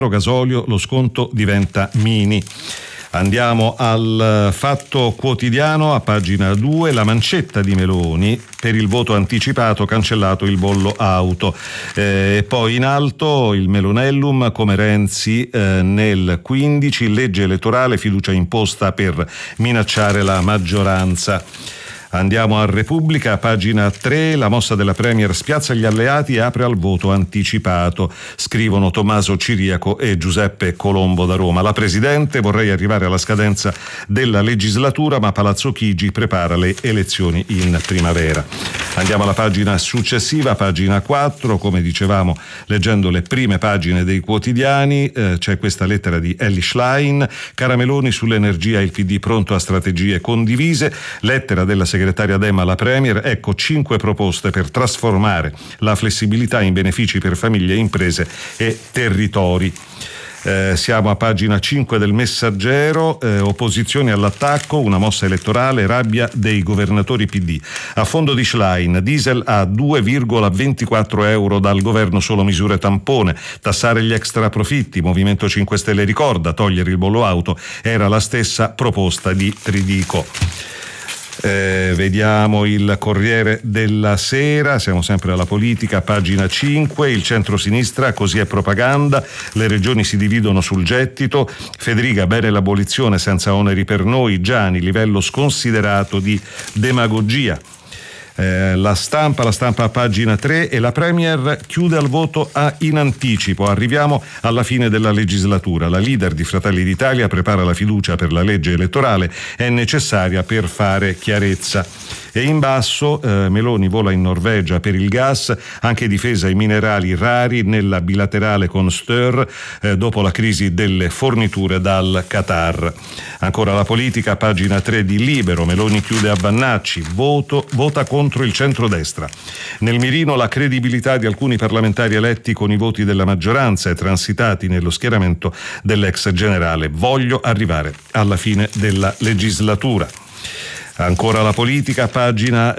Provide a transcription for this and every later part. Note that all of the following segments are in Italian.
gasolio, lo sconto diventa mini. Andiamo al Fatto Quotidiano, a pagina 2, la mancetta di Meloni: per il voto anticipato cancellato il bollo auto. E poi in alto il Melonellum, come Renzi nel 15, legge elettorale, fiducia imposta per minacciare la maggioranza. Andiamo a Repubblica, pagina 3, la mossa della Premier spiazza gli alleati e apre al voto anticipato, scrivono Tommaso Ciriaco e Giuseppe Colombo da Roma. La Presidente: vorrei arrivare alla scadenza della legislatura, ma Palazzo Chigi prepara le elezioni in primavera. Andiamo alla pagina successiva, pagina 4, come dicevamo leggendo le prime pagine dei quotidiani, c'è questa lettera di Elly Schlein: cara Meloni, sull'energia il PD pronto a strategie condivise, lettera della segretaria D'Emma alla Premier, ecco 5 proposte per trasformare la flessibilità in benefici per famiglie, imprese e territori. Siamo a pagina 5 del Messaggero, opposizioni all'attacco, una mossa elettorale, rabbia dei governatori PD. A fondo di Schlein, diesel a 2,24 euro dal governo, solo misure tampone, tassare gli extra profitti. Movimento 5 Stelle ricorda, togliere il bollo auto era la stessa proposta di Tridico. Vediamo il Corriere della Sera, siamo sempre alla politica, pagina 5, il centro-sinistra, così è propaganda, le regioni si dividono sul gettito, Federica: bene l'abolizione senza oneri per noi, Giani: livello sconsiderato di demagogia. La stampa a pagina 3, e la Premier chiude al voto in anticipo. Arriviamo alla fine della legislatura, la leader di Fratelli d'Italia prepara la fiducia per la legge elettorale, è necessaria per fare chiarezza. E in basso Meloni vola in Norvegia per il gas, anche difesa ai minerali rari nella bilaterale con Stör dopo la crisi delle forniture dal Qatar. Ancora la politica, pagina 3 di Libero, Meloni chiude a Vannacci, vota contro il centrodestra. Nel mirino la credibilità di alcuni parlamentari eletti con i voti della maggioranza e transitati nello schieramento dell'ex generale. Voglio arrivare alla fine della legislatura. Ancora la politica, pagina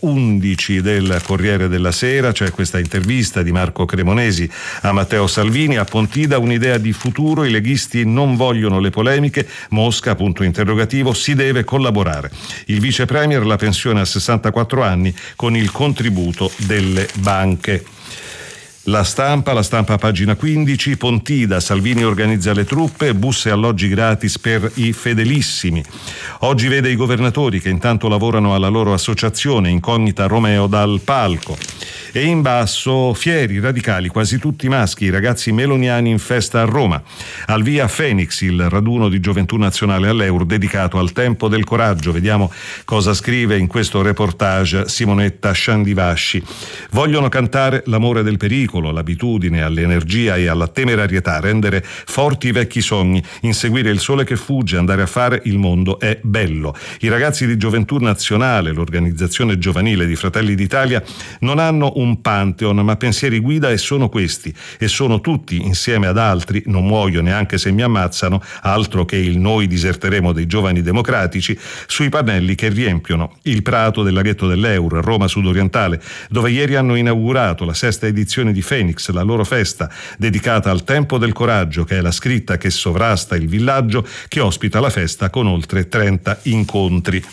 11 del Corriere della Sera, c'è questa intervista di Marco Cremonesi a Matteo Salvini: a Pontida un'idea di futuro, i leghisti non vogliono le polemiche, Mosca, punto interrogativo, si deve collaborare. Il vice premier: la pensione a 64 anni con il contributo delle banche. La stampa, pagina 15, Pontida, Salvini organizza le truppe, bus e alloggi gratis per i fedelissimi. Oggi vede i governatori che intanto lavorano alla loro associazione, incognita Romeo dal palco. E in basso, fieri, radicali, quasi tutti maschi, i ragazzi meloniani in festa a Roma. Al via Phoenix, il raduno di Gioventù Nazionale all'Eur dedicato al tempo del coraggio. Vediamo cosa scrive in questo reportage Simonetta Sciandivasci. Vogliono cantare l'amore del pericolo, l'abitudine all'energia e alla temerarietà, rendere forti i vecchi sogni, inseguire il sole che fugge, andare a fare il mondo è bello. I ragazzi di Gioventù Nazionale, l'organizzazione giovanile di Fratelli d'Italia, non hanno un pantheon ma pensieri guida, e sono questi, e sono tutti insieme ad altri. Non muoio neanche se mi ammazzano, altro che il noi diserteremo dei giovani democratici, sui pannelli che riempiono il prato del laghetto dell'Eur, Roma sudorientale, dove ieri hanno inaugurato la 6ª edizione di Phoenix, la loro festa dedicata al tempo del coraggio, che è la scritta che sovrasta il villaggio che ospita la festa con oltre 30 incontri.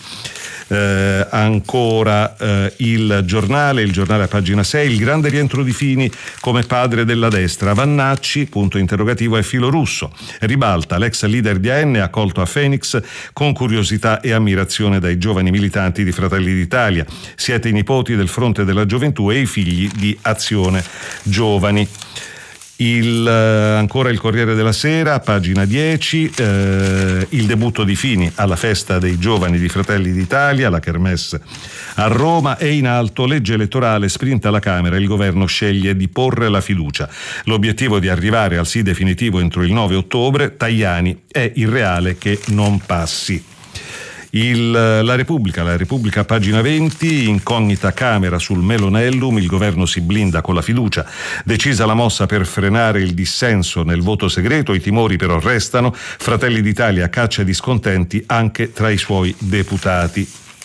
Ancora il giornale a pagina 6, il grande rientro di Fini come padre della destra, Vannacci, punto interrogativo, è filo russo. Ribalta, l'ex leader di AN accolto a Phoenix con curiosità e ammirazione dai giovani militanti di Fratelli d'Italia. Siete i nipoti del Fronte della Gioventù e i figli di Azione Giovani. Ancora il Corriere della Sera, pagina 10, il debutto di Fini alla festa dei giovani di Fratelli d'Italia, la kermesse a Roma. E in alto, legge elettorale, sprint alla Camera, il governo sceglie di porre la fiducia. L'obiettivo di arrivare al sì definitivo entro il 9 ottobre, Tajani: è irreale che non passi. La Repubblica, pagina 20, incognita Camera sul Melonellum, il governo si blinda con la fiducia, decisa la mossa per frenare il dissenso nel voto segreto, i timori però restano, Fratelli d'Italia caccia di scontenti anche tra i suoi deputati.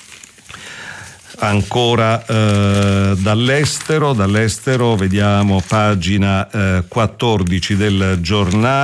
Ancora dall'estero vediamo pagina 14 del giornale.